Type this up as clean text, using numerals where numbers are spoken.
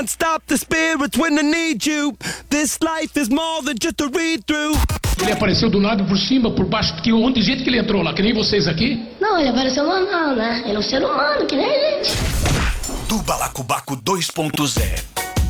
Stop the spirits when I need you. This life is more than just a read-through. Ele apareceu do lado, por cima, por baixo, que onde de jeito que ele entrou lá, que nem vocês aqui? Não, ele apareceu normal, né? Ele é um ser humano, que nem a gente. Do Balacobaco 2.0.